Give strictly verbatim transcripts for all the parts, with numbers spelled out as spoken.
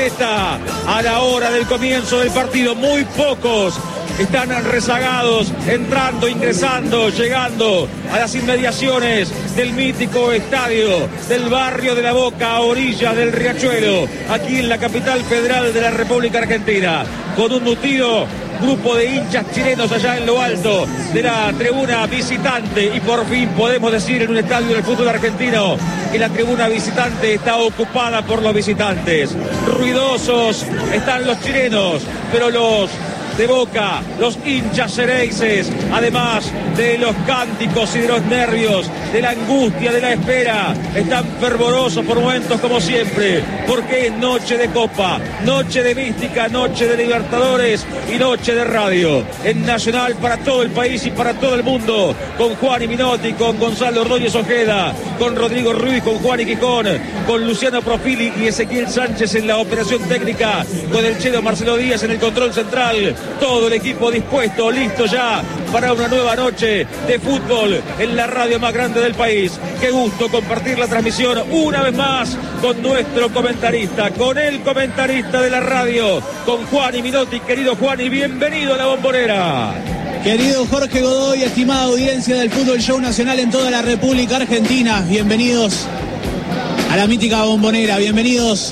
fiesta a la hora del comienzo del partido. Muy pocos están rezagados, entrando, ingresando, llegando a las inmediaciones del mítico estadio del barrio de La Boca, a orillas del Riachuelo, aquí en la capital federal de la República Argentina, con un nutrido grupo de hinchas chilenos allá en lo alto de la tribuna visitante. Y por fin podemos decir en un estadio del fútbol argentino que la tribuna visitante está ocupada por los visitantes. Ruidosos están los chilenos, pero los de Boca, los hinchas xerexes, además de los cánticos y de los nervios, de la angustia, de la espera, están fervorosos por momentos como siempre, porque es noche de Copa, noche de mística, noche de Libertadores y noche de radio. En Nacional para todo el país y para todo el mundo, con Juan y Minotti, con Gonzalo Ordóñez Ojeda, con Rodrigo Ruiz, con Juan y Quijón, con Luciano Profili y Ezequiel Sánchez en la operación técnica, con el chelo Marcelo Díaz en el control central. Todo el equipo dispuesto, listo ya para una nueva noche de fútbol en la radio más grande del país. Qué gusto compartir la transmisión una vez más con nuestro comentarista, con el comentarista de la radio, con Juan y Minotti. Querido Juan, y bienvenido a La Bombonera. Querido Jorge Godoy, estimada audiencia del Fútbol Show Nacional en toda la República Argentina, bienvenidos a la mítica Bombonera, bienvenidos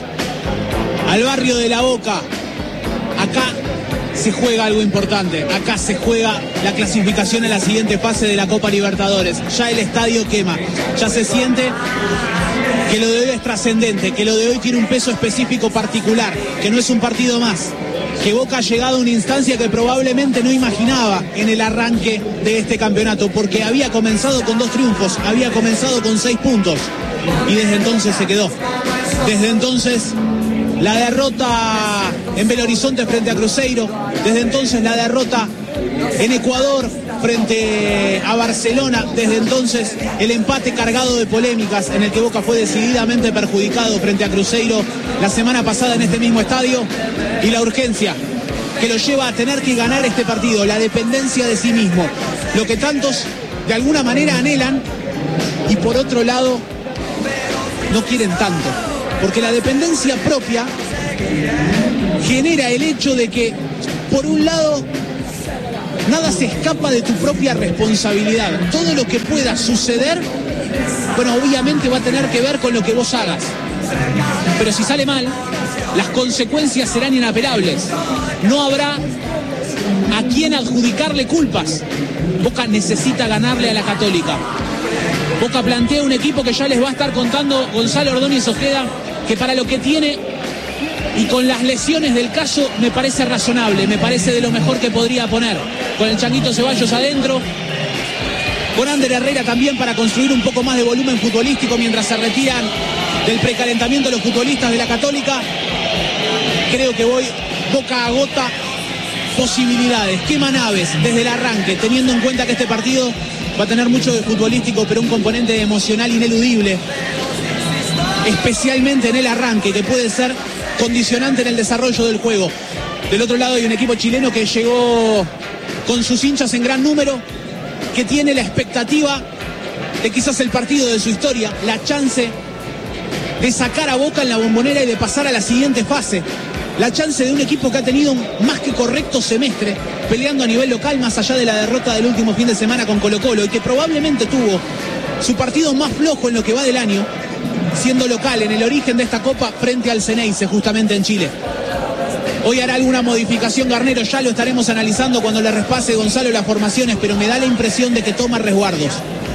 al barrio de La Boca. Acá se juega algo importante, acá se juega la clasificación en la siguiente fase de la Copa Libertadores. Ya el estadio quema, ya se siente que lo de hoy es trascendente, que lo de hoy tiene un peso específico particular, que no es un partido más, que Boca ha llegado a una instancia que probablemente no imaginaba en el arranque de este campeonato, porque había comenzado con dos triunfos, había comenzado con seis puntos y desde entonces se quedó. Desde entonces la derrota en Belo Horizonte frente a Cruzeiro, desde entonces la derrota en Ecuador frente a Barcelona, desde entonces el empate cargado de polémicas en el que Boca fue decididamente perjudicado frente a Cruzeiro la semana pasada en este mismo estadio, y la urgencia que lo lleva a tener que ganar este partido, la dependencia de sí mismo, lo que tantos de alguna manera anhelan y por otro lado no quieren tanto. Porque la dependencia propia genera el hecho de que, por un lado, nada se escapa de tu propia responsabilidad. Todo lo que pueda suceder, bueno, obviamente va a tener que ver con lo que vos hagas. Pero si sale mal, las consecuencias serán inapelables. No habrá a quien adjudicarle culpas. Boca necesita ganarle a la Católica. Boca plantea un equipo que ya les va a estar contando Gonzalo Ordóñez Ojeda, que para lo que tiene y con las lesiones del caso me parece razonable, me parece de lo mejor que podría poner, con el Changuito Ceballos adentro, con Ander Herrera también para construir un poco más de volumen futbolístico mientras se retiran del precalentamiento los futbolistas de la Católica. Creo que voy Boca agota posibilidades, quema naves desde el arranque, teniendo en cuenta que este partido va a tener mucho de futbolístico, pero un componente emocional ineludible, especialmente en el arranque, que puede ser condicionante en el desarrollo del juego. Del otro lado hay un equipo chileno que llegó con sus hinchas en gran número, que tiene la expectativa de quizás el partido de su historia, la chance de sacar a Boca en la Bombonera y de pasar a la siguiente fase. La chance de un equipo que ha tenido un más que correcto semestre peleando a nivel local, más allá de la derrota del último fin de semana con Colo-Colo, y que probablemente tuvo su partido más flojo en lo que va del año, siendo local en el origen de esta Copa frente al Ceneice, justamente en Chile. Hoy hará alguna modificación Garnero, ya lo estaremos analizando cuando le repase Gonzalo las formaciones, pero me da la impresión de que toma resguardos,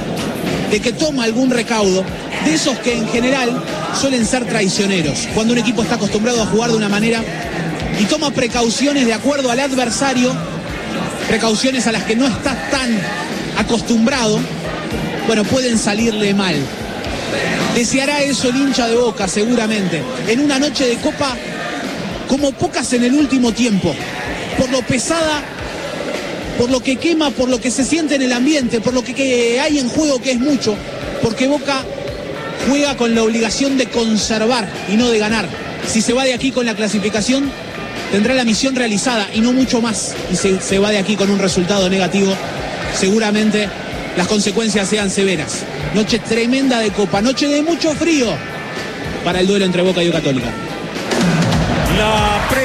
de que toma algún recaudo, de esos que en general suelen ser traicioneros, cuando un equipo está acostumbrado a jugar de una manera y toma precauciones de acuerdo al adversario, precauciones a las que no está tan acostumbrado, bueno, pueden salirle mal. Deseará eso el hincha de Boca, seguramente, en una noche de Copa como pocas en el último tiempo, por lo pesada, por lo que quema, por lo que se siente en el ambiente, por lo que, que hay en juego, que es mucho, porque Boca juega con la obligación de conservar y no de ganar. Si se va de aquí con la clasificación, tendrá la misión realizada y no mucho más. Y si se va de aquí con un resultado negativo, seguramente las consecuencias sean severas. Noche tremenda de Copa, noche de mucho frío para el duelo entre Boca y Católica.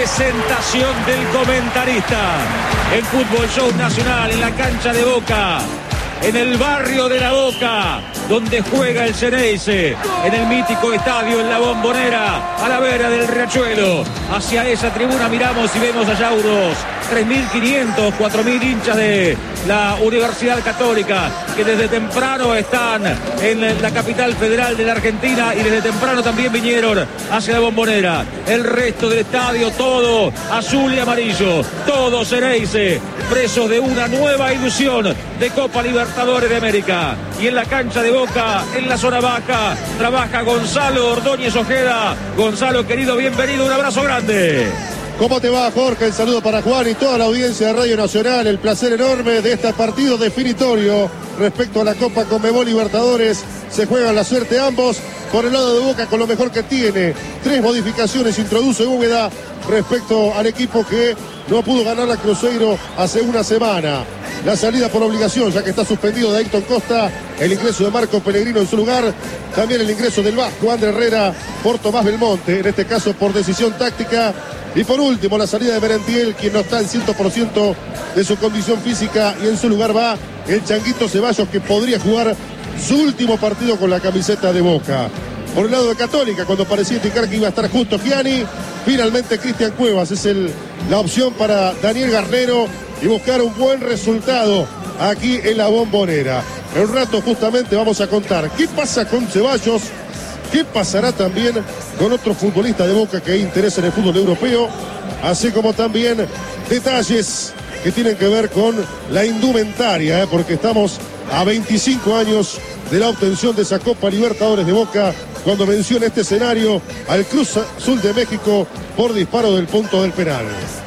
presentación del comentarista en Fútbol Show Nacional, en la cancha de Boca, en el barrio de La Boca, donde juega el Xeneize, en el mítico estadio en La Bombonera, a la vera del Riachuelo. Hacia esa tribuna miramos y vemos allá unos tres mil quinientos, cuatro mil hinchas de la Universidad Católica, que desde temprano están en la capital federal de la Argentina y desde temprano también vinieron hacia La Bombonera. El resto del estadio, todo azul y amarillo, todo Xeneize, presos de una nueva ilusión de Copa Libertadores de América. Y en la cancha de Boca, en la zona baja, trabaja Gonzalo Ordóñez Ojeda. Gonzalo, querido, bienvenido, un abrazo grande. ¿Cómo te va, Jorge? El saludo para Juan y toda la audiencia de Radio Nacional. El placer enorme de este partido definitorio respecto a la Copa Conmebol Libertadores. Se juegan la suerte ambos. Por el lado de Boca, con lo mejor que tiene. Tres modificaciones introduce Úbeda respecto al equipo que no pudo ganar la Cruzeiro hace una semana. La salida por obligación, ya que está suspendido de Ayrton Costa. El ingreso de Marco Pellegrino en su lugar. También el ingreso del vasco Ander Herrera por Tomás Belmonte. En este caso por decisión táctica. Y por último, la salida de Merentiel, quien no está en cien por ciento de su condición física. Y en su lugar va el Changuito Ceballos, que podría jugar su último partido con la camiseta de Boca. Por el lado de Católica, cuando parecía indicar que iba a estar justo Gianni, finalmente Cristian Cuevas es el, la opción para Daniel Garnero y buscar un buen resultado aquí en la Bombonera. En un rato justamente vamos a contar qué pasa con Ceballos, qué pasará también con otro futbolista de Boca que interesa en el fútbol europeo, así como también detalles que tienen que ver con la indumentaria, ¿eh? porque estamos a veinticinco años de la obtención de esa Copa Libertadores de Boca, cuando menciona este escenario al Cruz Azul de México por disparo del punto del penal.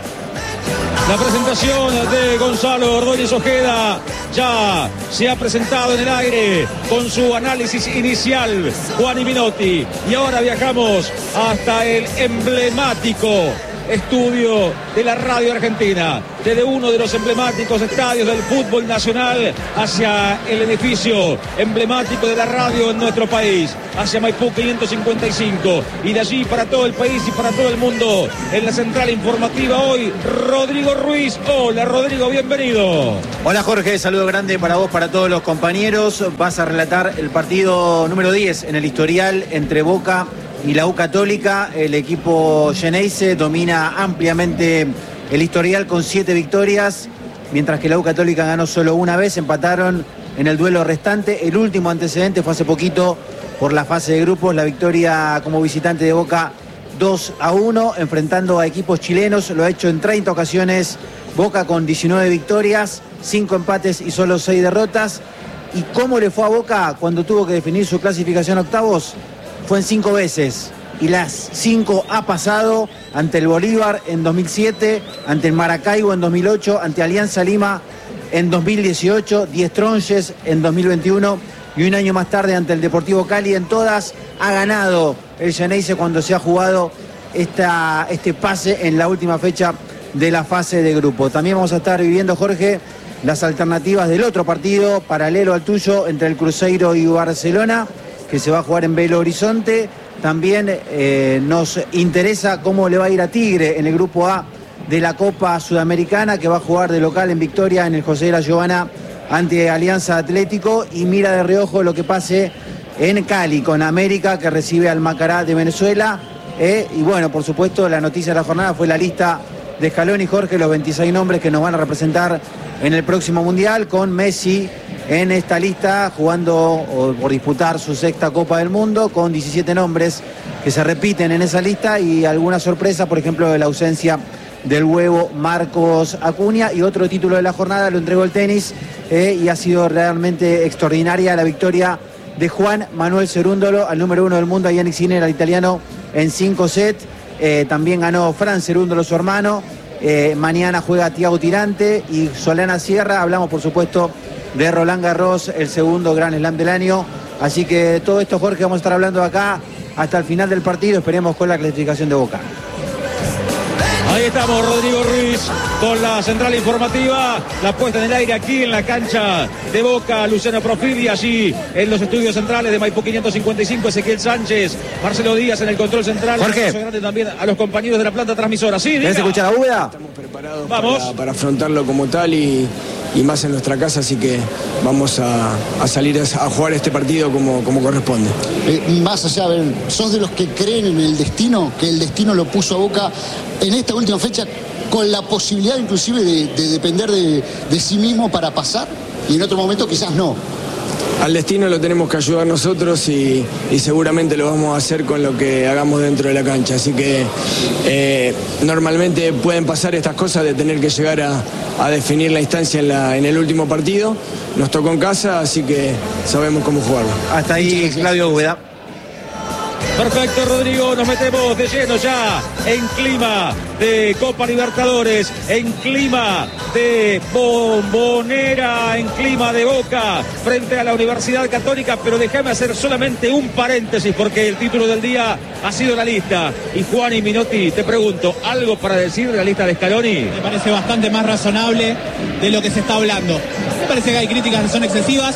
La presentación de Gonzalo Ordóñez Ojeda ya se ha presentado en el aire con su análisis inicial, Juan Minotti. Y ahora viajamos hasta el emblemático estudio de la Radio Argentina, desde uno de los emblemáticos estadios del fútbol nacional hacia el edificio emblemático de la radio en nuestro país, hacia Maipú quinientos cincuenta y cinco, y de allí para todo el país y para todo el mundo, en la central informativa hoy, Rodrigo Ruiz. Hola, Rodrigo, bienvenido. Hola, Jorge, saludo grande para vos, para todos los compañeros. Vas a relatar el partido número diez en el historial entre Boca y la U Católica. El equipo Xeneize domina ampliamente el historial con siete victorias, mientras que la U Católica ganó solo una vez. Empataron en el duelo restante. El último antecedente fue hace poquito por la fase de grupos, la victoria como visitante de Boca dos a uno, enfrentando a equipos chilenos. Lo ha hecho en treinta ocasiones Boca, con diecinueve victorias, cinco empates y solo seis derrotas. ¿Y cómo le fue a Boca cuando tuvo que definir su clasificación a octavos? Fue en cinco veces, y las cinco ha pasado ante el Bolívar en dos mil siete, ante el Maracaibo en dos mil ocho, ante Alianza Lima en dos mil dieciocho, Die Strongest en dos mil veintiuno y un año más tarde ante el Deportivo Cali. En todas ha ganado el Xeneize cuando se ha jugado esta, este pase en la última fecha de la fase de grupo. También vamos a estar viviendo, Jorge, las alternativas del otro partido paralelo al tuyo entre el Cruzeiro y Barcelona, que se va a jugar en Belo Horizonte. También eh, nos interesa cómo le va a ir a Tigre en el grupo A de la Copa Sudamericana, que va a jugar de local en Victoria en el José de la Giovana ante Alianza Atlético, y mira de reojo lo que pase en Cali con América, que recibe al Macará de Venezuela. Eh, y bueno, por supuesto, la noticia de la jornada fue la lista de Scaloni, Jorge, los veintiséis nombres que nos van a representar en el próximo Mundial, con Messi en esta lista, jugando o por disputar su sexta Copa del Mundo, con diecisiete nombres que se repiten en esa lista, y alguna sorpresa, por ejemplo, de la ausencia del huevo Marcos Acuña. Y otro título de la jornada lo entregó el tenis, eh, y ha sido realmente extraordinaria la victoria de Juan Manuel Cerúndolo, al número uno del mundo, a Yannick Sinner, al italiano, en cinco sets. Eh, también ganó Fran Cerúndolo, su hermano. Eh, mañana juega Thiago Tirante y Solana Sierra. Hablamos, por supuesto, de Roland Garros, el segundo Grand Slam del año. Así que todo esto, Jorge, vamos a estar hablando acá hasta el final del partido. Esperemos con la clasificación de Boca. Ahí estamos, Rodrigo Ruiz, con la central informativa, la puesta en el aire aquí en la cancha de Boca, Luciano Profili, allí en los estudios centrales de Maipú quinientos cincuenta y cinco, Ezequiel Sánchez, Marcelo Díaz en el control central. Jorge. Grande también a los compañeros de la planta transmisora. ¿Sí, ¿Querés escuchar a Úbeda? Estamos preparados Vamos. Para, para afrontarlo como tal y, y más en nuestra casa, así que vamos a, a salir a, a jugar este partido como, como corresponde. Eh, más allá, a ver, ¿sos de los que creen en el destino? Que el destino lo puso a Boca en esta última fecha con la posibilidad inclusive de, de depender de, de sí mismo para pasar y en otro momento quizás no. Al destino lo tenemos que ayudar nosotros y, y seguramente lo vamos a hacer con lo que hagamos dentro de la cancha. Así que eh, normalmente pueden pasar estas cosas de tener que llegar a, a definir la instancia en, la, en el último partido. Nos tocó en casa, así que sabemos cómo jugarlo. Hasta ahí Claudio Úbeda. Perfecto, Rodrigo, nos metemos de lleno ya en clima de Copa Libertadores, en clima de Bombonera, en clima de Boca frente a la Universidad Católica, pero déjame hacer solamente un paréntesis porque el título del día ha sido la lista. Y Juan y Minotti, te pregunto, ¿algo para decir de la lista de Scaloni? Me parece bastante más razonable de lo que se está hablando. Me parece que hay críticas que son excesivas.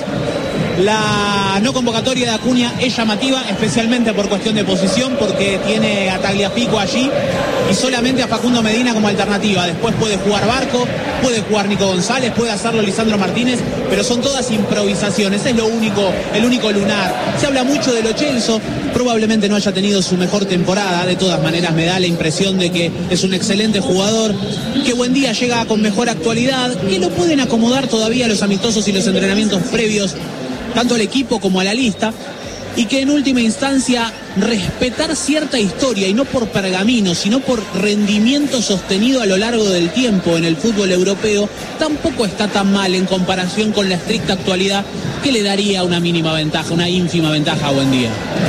La no convocatoria de Acuña es llamativa, especialmente por cuestión de posición, porque tiene a Tagliafico allí y solamente a Facundo Medina como alternativa. Después puede jugar Barco, puede jugar Nico González, puede hacerlo Lisandro Martínez, pero son todas improvisaciones. Es lo único, el único lunar. Se habla mucho de Lo Celso, probablemente no haya tenido su mejor temporada. De todas maneras me da la impresión de que es un excelente jugador, que buen día llega con mejor actualidad, que lo pueden acomodar todavía los amistosos y los entrenamientos previos tanto al equipo como a la lista, y que en última instancia respetar cierta historia, y no por pergamino, sino por rendimiento sostenido a lo largo del tiempo en el fútbol europeo, tampoco está tan mal en comparación con la estricta actualidad que le daría una mínima ventaja, una ínfima ventaja a Buendía.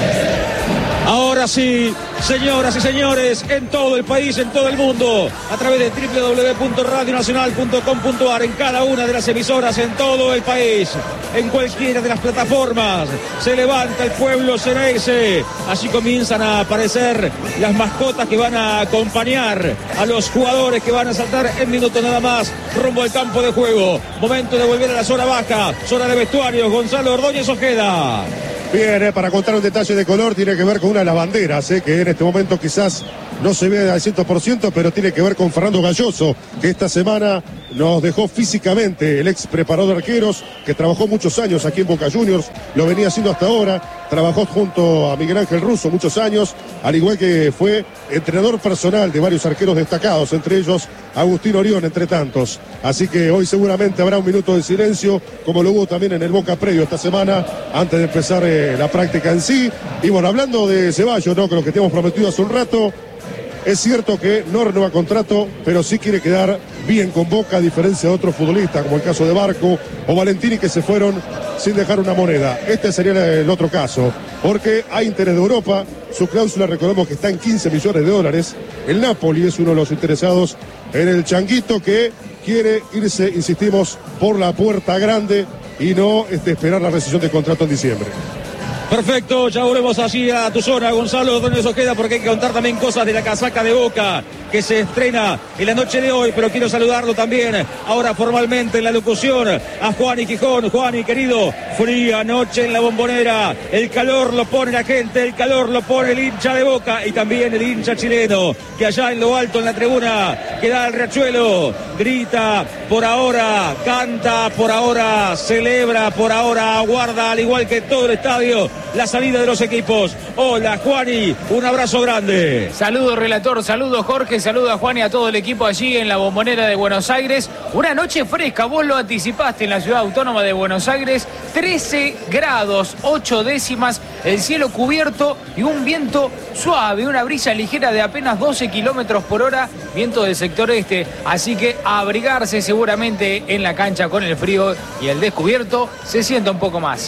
Ahora sí, señoras y señores, en todo el país, en todo el mundo, a través de doble u doble u doble u punto radio nacional punto com punto a r, en cada una de las emisoras, en todo el país, en cualquiera de las plataformas, se levanta el pueblo Xeneize. Así comienzan a aparecer las mascotas que van a acompañar a los jugadores que van a saltar en minutos nada más rumbo al campo de juego. Momento de volver a la zona baja, zona de vestuarios. Gonzalo Ordóñez Ojeda. Bien, eh, para contar un detalle de color, tiene que ver con una de las banderas, eh, que en este momento quizás no se ve al cien por ciento, pero tiene que ver con Fernando Galloso, que esta semana nos dejó físicamente, el ex preparador de arqueros, que trabajó muchos años aquí en Boca Juniors, lo venía haciendo hasta ahora, trabajó junto a Miguel Ángel Russo muchos años, al igual que fue entrenador personal de varios arqueros destacados, entre ellos Agustín Orión, entre tantos. Así que hoy seguramente habrá un minuto de silencio, como lo hubo también en el Boca previo esta semana, antes de empezar eh, la práctica en sí. Y bueno, hablando de Ceballos, ¿no?, que lo que teníamos prometido hace un rato, es cierto que no renueva contrato, pero sí quiere quedar bien con Boca, a diferencia de otros futbolistas, como el caso de Barco o Valentini, que se fueron sin dejar una moneda. Este sería el otro caso, porque hay interés de Europa. Su cláusula, recordemos que está en quince millones de dólares. El Napoli es uno de los interesados en el changuito, que quiere irse, insistimos, por la puerta grande y no este, esperar la rescisión de contrato en diciembre. Perfecto, ya volvemos allí a tu zona, Gonzalo Ordóñez Ojeda, porque hay que contar también cosas de la casaca de Boca que se estrena en la noche de hoy, pero quiero saludarlo también ahora formalmente en la locución a Juani Quijón. Juani, querido, fría noche en la Bombonera, el calor lo pone la gente, el calor lo pone el hincha de Boca y también el hincha chileno, que allá en lo alto en la tribuna que da el Riachuelo grita por ahora, canta por ahora, celebra por ahora, aguarda al igual que todo el estadio la salida de los equipos. Hola Juani, un abrazo grande. Saludos relator, saludos Jorge, saludos a Juan y a todo el equipo allí en la Bombonera de Buenos Aires. Una noche fresca, vos lo anticipaste, en la ciudad autónoma de Buenos Aires. trece grados, ocho décimas, el cielo cubierto y un viento suave, una brisa ligera de apenas doce kilómetros por hora, viento del sector este. Así que a abrigarse seguramente en la cancha con el frío y el descubierto se sienta un poco más.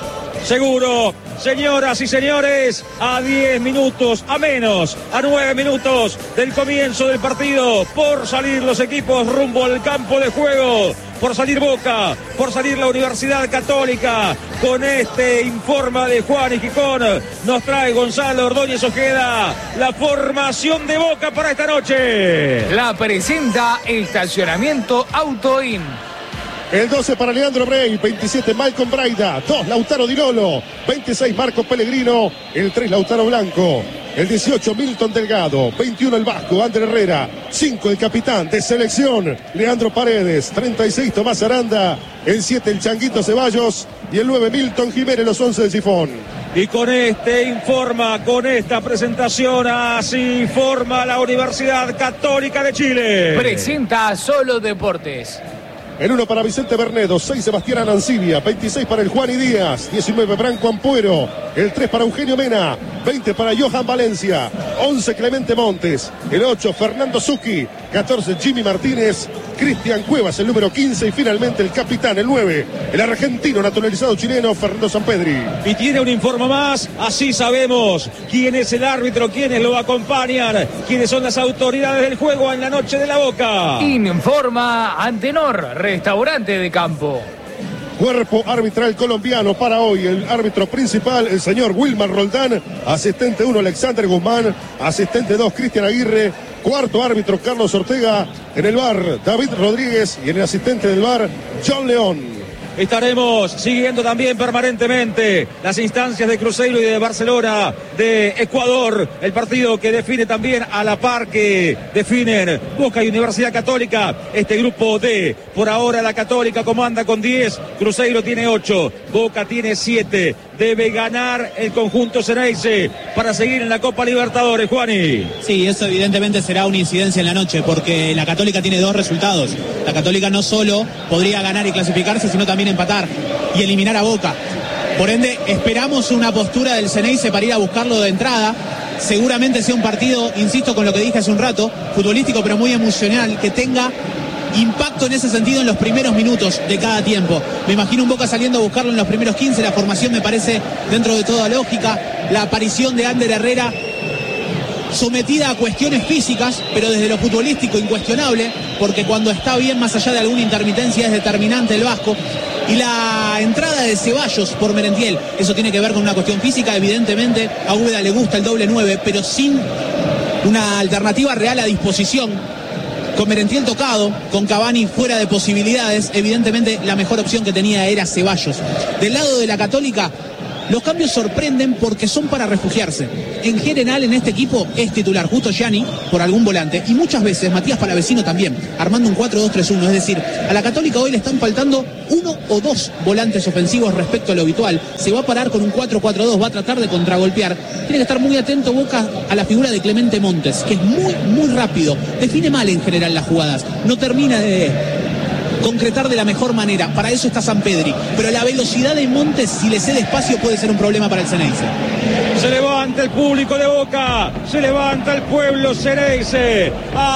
Seguro, señoras y señores, a diez minutos, a menos, a nueve minutos del comienzo del partido, por salir los equipos rumbo al campo de juego. por salir Boca, por salir la Universidad Católica. Con este informa de Juan y Gijón, nos trae Gonzalo Ordóñez Ojeda la formación de Boca para esta noche. La presenta Estacionamiento Autoin. El doce para Leandro Brey, veintisiete Malcolm Braida, dos Lautaro Di Lolo, veintiséis Marco Pellegrino, el tres Lautaro Blanco, el dieciocho Milton Delgado, veintiuno el Vasco Ander Herrera, cinco el capitán de selección Leandro Paredes, treinta y seis Tomás Aranda, el siete el Changuito Ceballos y el nueve Milton Jiménez, los once de Sifón. Y con este informa, con esta presentación, así forma la Universidad Católica de Chile. Presenta Solo Deportes. El uno para Vicente Bernedo, seis Sebastián Anancibia, veintiséis para el Juan y Díaz, diecinueve Branco Ampuero, el tres para Eugenio Mena, veinte para Johan Valencia, once Clemente Montes, el ocho Fernando Zucchi, catorce Jimmy Martínez, Cristian Cuevas, el número quince y finalmente el capitán, el nueve, el argentino naturalizado chileno Fernando Sampedri. Y tiene un informe más, así sabemos quién es el árbitro, quiénes lo acompañan, quiénes son las autoridades del juego en la noche de la Boca. Informa Antenor, restaurante de campo. Cuerpo arbitral colombiano para hoy. El árbitro principal, el señor Wilmar Roldán. Asistente uno, Alexander Guzmán. Asistente dos, Cristian Aguirre. Cuarto árbitro, Carlos Ortega. En el bar, David Rodríguez. Y en el asistente del bar, John León. Estaremos siguiendo también permanentemente las instancias de Cruzeiro y de Barcelona, de Ecuador, el partido que define también a la par que definen Boca y Universidad Católica. Este grupo D, por ahora la Católica comanda con diez, Cruzeiro tiene ocho, Boca tiene siete. Debe ganar el conjunto Xeneize para seguir en la Copa Libertadores, Juani. Sí, eso evidentemente será una incidencia en la noche, porque la Católica tiene dos resultados. La Católica no solo podría ganar y clasificarse, sino también empatar y eliminar a Boca. Por ende, esperamos una postura del Xeneize para ir a buscarlo de entrada. Seguramente sea un partido, insisto con lo que dije hace un rato, futbolístico pero muy emocional, que tenga impacto en ese sentido en los primeros minutos de cada tiempo. Me imagino un Boca saliendo a buscarlo en los primeros quince, la formación me parece dentro de toda lógica, la aparición de Ander Herrera sometida a cuestiones físicas, pero desde lo futbolístico incuestionable, porque cuando está bien, más allá de alguna intermitencia, es determinante el Vasco. Y la entrada de Ceballos por Merentiel, eso tiene que ver con una cuestión física, evidentemente a Úbeda le gusta el doble nueve, pero sin una alternativa real a disposición. Con Merentiel tocado, con Cavani fuera de posibilidades, evidentemente la mejor opción que tenía era Ceballos. Del lado de la Católica, los cambios sorprenden porque son para refugiarse. En general en este equipo es titular Justo Gianni por algún volante y muchas veces Matías Palavecino también, armando un cuatro dos tres uno. Es decir, a la Católica hoy le están faltando uno o dos volantes ofensivos respecto a lo habitual. Se va a parar con un cuatro cuatro dos, va a tratar de contragolpear. Tiene que estar muy atento Boca a la figura de Clemente Montes, que es muy, muy rápido. Define mal en general las jugadas. No termina de concretar de la mejor manera. Para eso está Sampedri. Pero la velocidad de Montes, si le cede espacio, puede ser un problema para el Xeneize. Se levanta el público de Boca, se levanta el pueblo Xeneize,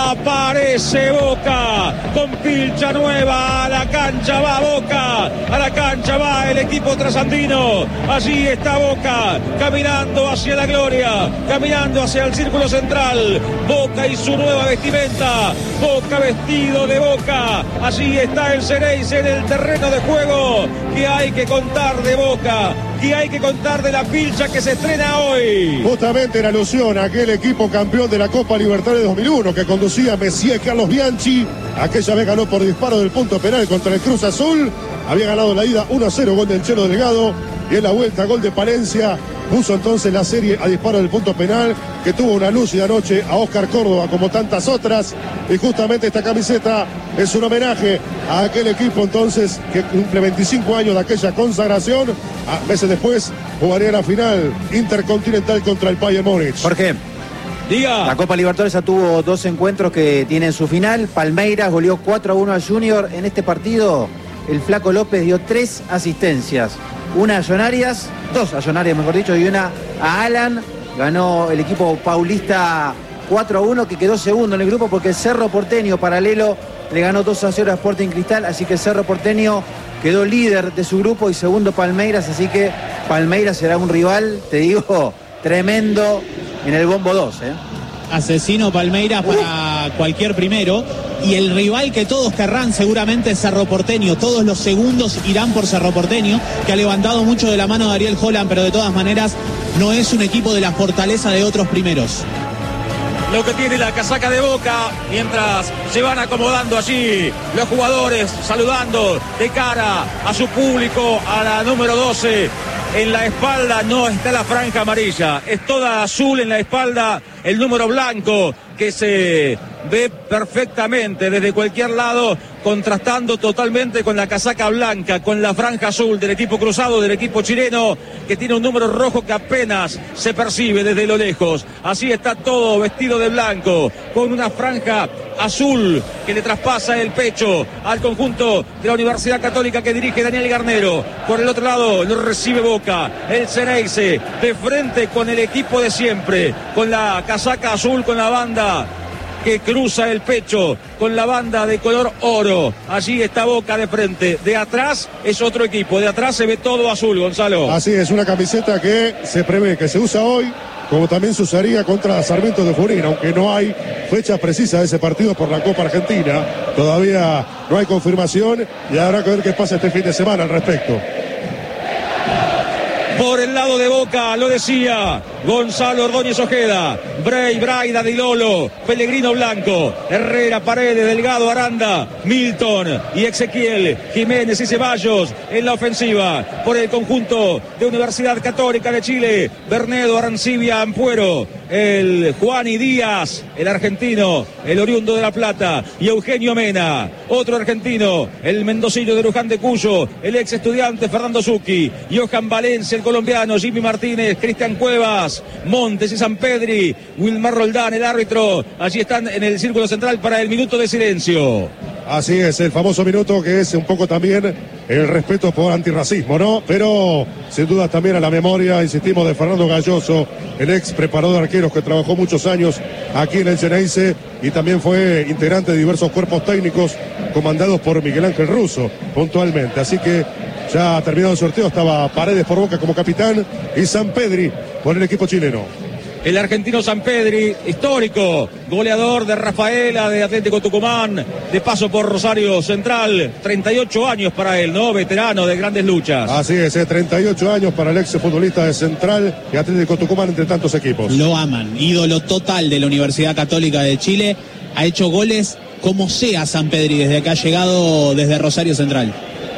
aparece Boca con pilcha nueva, a la cancha va Boca, a la cancha va el equipo trasandino, allí está Boca, caminando hacia la gloria, caminando hacia el círculo central, Boca y su nueva vestimenta, Boca vestido de Boca, allí está el Xeneize en el terreno de juego. ¿Qué hay que contar de Boca? ¿Qué hay que contar de la pilcha que se estrena hoy? Justamente en alusión a aquel equipo campeón de la Copa Libertadores dos mil uno que conducía Messier Carlos Bianchi. Aquella vez ganó por disparo del punto penal contra el Cruz Azul. Había ganado la ida uno a cero, gol del Chelo Delgado. Y en la vuelta, gol de Palencia. Puso entonces la serie a disparo del punto penal, que tuvo una lúcida noche a Oscar Córdoba como tantas otras. Y justamente esta camiseta es un homenaje a aquel equipo entonces que cumple veinticinco años de aquella consagración. A meses después jugaría la final intercontinental contra el Bayern Múnich. Jorge, diga. La Copa Libertadores tuvo dos encuentros que tienen su final. Palmeiras goleó cuatro a uno al Junior. En este partido el Flaco López dio tres asistencias. Una a John Arias, dos a John Arias mejor dicho, y una a Alan. Ganó el equipo paulista cuatro a uno, que quedó segundo en el grupo porque el Cerro Porteño paralelo le ganó dos a cero a Sporting Cristal, así que el Cerro Porteño quedó líder de su grupo y segundo Palmeiras, así que Palmeiras será un rival, te digo, tremendo en el bombo dos, ¿eh? asesino Palmeiras para cualquier primero. Y el rival que todos querrán seguramente es Cerro Porteño. Todos los segundos irán por Cerro Porteño, que ha levantado mucho de la mano de Ariel Holland, pero de todas maneras no es un equipo de la fortaleza de otros primeros. Lo que tiene la casaca de Boca, mientras se van acomodando allí los jugadores, saludando de cara a su público, a la número doce. En la espalda no está la franja amarilla, es toda azul en la espalda, el número blanco que se ve perfectamente desde cualquier lado, contrastando totalmente con la casaca blanca, con la franja azul del equipo cruzado, del equipo chileno, que tiene un número rojo que apenas se percibe desde lo lejos. Así está todo vestido de blanco, con una franja azul que le traspasa el pecho al conjunto de la Universidad Católica que dirige Daniel Garnero. Por el otro lado lo recibe Boca, el Xeneize, de frente con el equipo de siempre, con la casaca azul, con la banda que cruza el pecho, con la banda de color oro. Allí está Boca de frente. De atrás es otro equipo, de atrás se ve todo azul, Gonzalo. Así es, una camiseta que se prevé que se usa hoy, como también se usaría contra Sarmiento de Junín, aunque no hay fecha precisa de ese partido por la Copa Argentina. Todavía no hay confirmación y habrá que ver qué pasa este fin de semana al respecto. Por el lado de Boca, lo decía Gonzalo Ordóñez Ojeda, Bray, Braida, Di Lolo, Pellegrino Blanco, Herrera, Paredes, Delgado, Aranda, Milton y Ezequiel, Jiménez y Ceballos en la ofensiva. Por el conjunto de Universidad Católica de Chile, Bernedo, Arancibia, Ampuero, el Juani Díaz, el argentino, el oriundo de La Plata, y Eugenio Mena, otro argentino, el mendocino de Luján de Cuyo, el ex estudiante Fernando Zucchi, Johan Valencia, el colombiano, Jimmy Martínez, Cristian Cuevas, Montes y Sampedri, Wilmar Roldán, el árbitro. Allí están en el círculo central para el minuto de silencio. Así es, el famoso minuto que es un poco también el respeto por antirracismo, ¿no? Pero sin duda también a la memoria, insistimos, de Fernando Galloso, el ex preparador de arqueros que trabajó muchos años aquí en el Xeneize y también fue integrante de diversos cuerpos técnicos comandados por Miguel Ángel Russo, puntualmente. Así que ya terminado el sorteo, estaba Paredes por Boca como capitán y Sampedri por el equipo chileno. El argentino Sampedri, histórico, goleador de Rafaela, de Atlético Tucumán, de paso por Rosario Central, treinta y ocho años para él, ¿no? Veterano de grandes luchas. Así es, eh, treinta y ocho años para el ex futbolista de Central y Atlético Tucumán, entre tantos equipos. Lo aman, ídolo total de la Universidad Católica de Chile, ha hecho goles como sea Sampedri desde que ha llegado desde Rosario Central.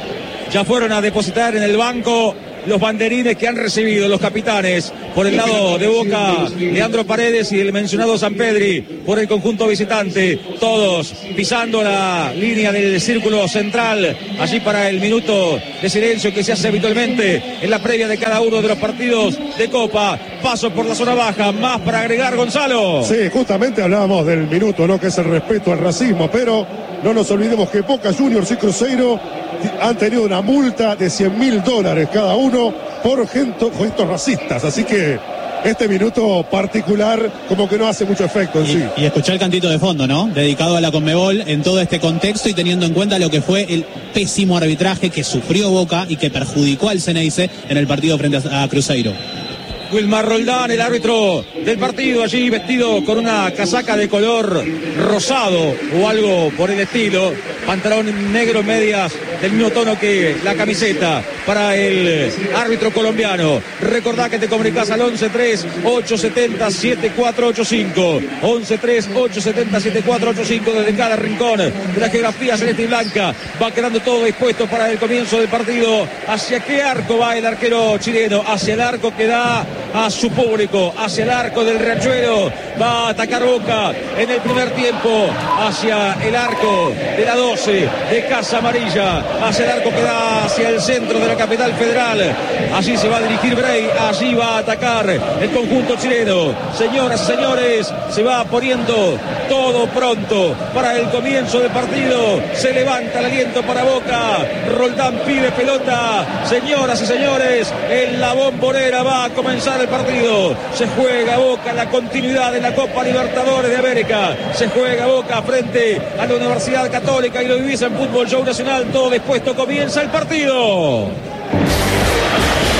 Ya fueron a depositar en el banco los banderines que han recibido los capitanes. Por el lado de Boca, Leandro Paredes y el mencionado Sampedri por el conjunto visitante. Todos pisando la línea del círculo central, allí para el minuto de silencio que se hace habitualmente en la previa de cada uno de los partidos de Copa. Paso por la zona baja, más para agregar, Gonzalo. Sí, justamente hablábamos del minuto, ¿no? Que es el respeto al racismo, pero no nos olvidemos que Boca Juniors y Cruzeiro han tenido una multa de cien mil dólares cada uno por gestos racistas, así que este minuto particular como que no hace mucho efecto en y, sí. Y escuchar el cantito de fondo, ¿no? Dedicado a la Conmebol en todo este contexto y teniendo en cuenta lo que fue el pésimo arbitraje que sufrió Boca y que perjudicó al Xeneize en el partido frente a Cruzeiro. Wilmar Roldán, el árbitro del partido, allí vestido con una casaca de color rosado o algo por el estilo, pantalón negro, medias del mismo tono que la camiseta para el árbitro colombiano. Recordá que te comunicás al once tres ocho siete cero siete cuatro ocho cinco, once tres ocho siete cero siete cuatro ocho cinco, desde cada rincón de la geografía celeste y blanca. Va quedando todo dispuesto para el comienzo del partido. ¿Hacia qué arco va el arquero chileno? Hacia el arco que da a su público, hacia el arco del Riachuelo. Va a atacar Boca en el primer tiempo, hacia el arco de la doce de Casa Amarilla, hacia el arco que da hacia el centro de la capital federal. Allí se va a dirigir Bray, allí va a atacar el conjunto chileno. Señoras y señores, se va poniendo todo pronto para el comienzo del partido. Se levanta el aliento para Boca. Roldán pide pelota. Señoras y señores, en la Bombonera va a comenzar el partido. Se juega Boca la continuidad de la Copa Libertadores de América. Se juega Boca frente a la Universidad Católica y lo vivís en Fútbol Show Nacional. Todo dispuesto, comienza el partido.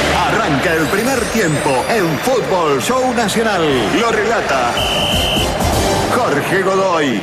Arranca el primer tiempo en Fútbol Show Nacional. Lo relata Jorge Godoy.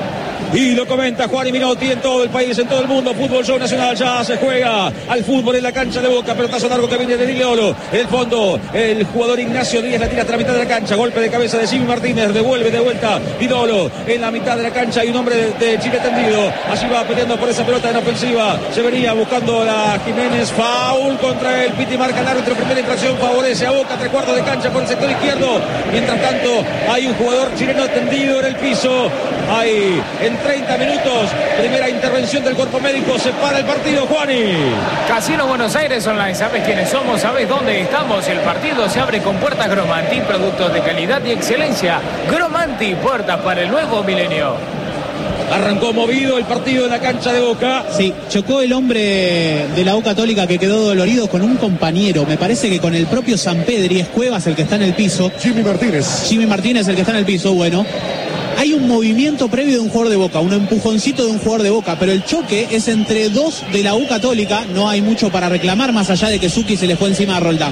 Y lo comenta Juan y Minotti en todo el país, en todo el mundo. Fútbol Show Nacional, ya se juega al fútbol en la cancha de Boca. Pelotazo largo que viene de Dilolo. En el fondo, el jugador Ignacio Díaz la tira hasta la mitad de la cancha. Golpe de cabeza de Jimmy Martínez. Devuelve de vuelta Dilolo. En la mitad de la cancha hay un hombre de, de Chile tendido. Allí va peleando por esa pelota en ofensiva. Se venía buscando la Jiménez. Foul contra el Piti, marca el árbitro. Primera infracción favorece a Boca. Tres cuartos de cancha por el sector izquierdo. Mientras tanto, hay un jugador chileno tendido en el piso. Hay en treinta minutos, primera intervención del cuerpo médico, se para el partido, Juani. Casino Buenos Aires Online, ¿sabes quiénes somos? ¿Sabes dónde estamos? El partido se abre con puertas Gromanti, productos de calidad y excelencia. Gromanti, puertas para el nuevo milenio. Arrancó movido el partido en la cancha de Boca. Sí, chocó el hombre de la U Católica que quedó dolorido con un compañero. Me parece que con el propio Sampedri, es Cuevas el que está en el piso. Jimmy Martínez. Jimmy Martínez el que está en el piso, bueno. Hay un movimiento previo de un jugador de Boca, un empujoncito de un jugador de Boca, pero el choque es entre dos de la U Católica. No hay mucho para reclamar más allá de que Zucchi se le fue encima a Roldán.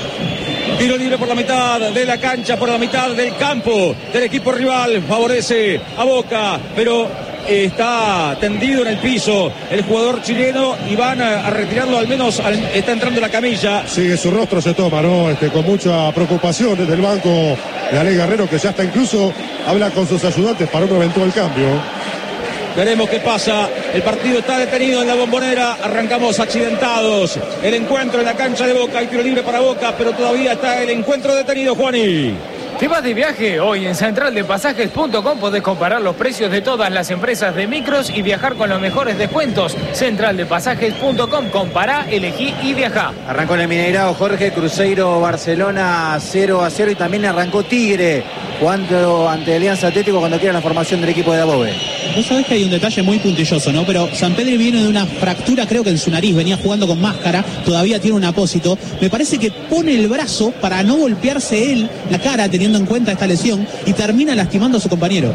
Tiro libre por la mitad de la cancha, por la mitad del campo del equipo rival. Favorece a Boca, pero está tendido en el piso el jugador chileno y van a, a retirarlo, al menos al, está entrando la camilla. Sí, su rostro se toma, ¿no? Este, con mucha preocupación desde el banco de Ale Guerrero, que ya está incluso, habla con sus ayudantes para un eventual cambio. Veremos qué pasa. El partido está detenido en la Bombonera. Arrancamos accidentados. El encuentro en la cancha de Boca. Hay tiro libre para Boca, pero todavía está el encuentro detenido, Juani. ¿Te vas de viaje? Hoy en central de pasajes punto com podés comparar los precios de todas las empresas de micros y viajar con los mejores descuentos. central de pasajes punto com. Compará, elegí y viajá. Arrancó en el Mineirao, Jorge. Cruzeiro Barcelona cero a cero, y también arrancó Tigre jugando ante Alianza Atlético cuando quiera la formación del equipo de Dabove. Vos sabés que hay un detalle muy puntilloso, ¿no? Pero Sampedri viene de una fractura, creo que en su nariz, venía jugando con máscara, todavía tiene un apósito. Me parece que pone el brazo para no golpearse él la cara, teniendo en cuenta esta lesión, y termina lastimando a su compañero.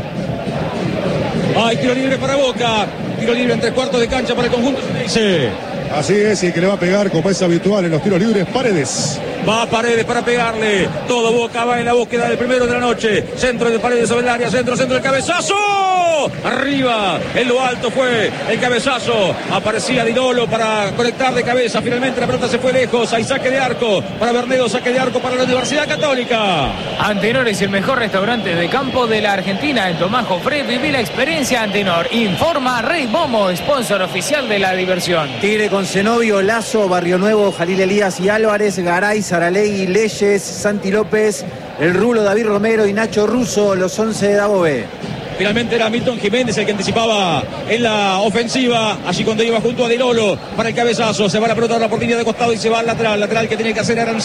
Hay tiro libre para Boca. Tiro libre en tres cuartos de cancha para el conjunto. Dice. Así es, y que le va a pegar como es habitual en los tiros libres, Paredes. Va a Paredes para pegarle. Todo Boca va en la búsqueda del primero de la noche. Centro de Paredes sobre el área. Centro, centro, el cabezazo. Arriba, en lo alto fue el cabezazo. Aparecía Dilolo para conectar de cabeza. Finalmente la pelota se fue lejos. Hay saque de arco para Bernedo. Saque de arco para la Universidad Católica. Antenor es el mejor restaurante de campo de la Argentina. En Tomás Jofré viví la experiencia Antenor. Informa Rey Momo, sponsor oficial de la diversión. Tigre con Zenobio, Lazo, Barrio Nuevo, Jalil Elías y Álvarez, Garay, Saralegui, Leyes, Santi López, el Rulo, David Romero y Nacho Russo, los once de Dabove. Finalmente era Milton Jiménez el que anticipaba en la ofensiva. Allí cuando iba junto a Dilolo para el cabezazo. Se va la pelota a la portería de costado y se va al lateral. Lateral que tiene que hacer Aranzón.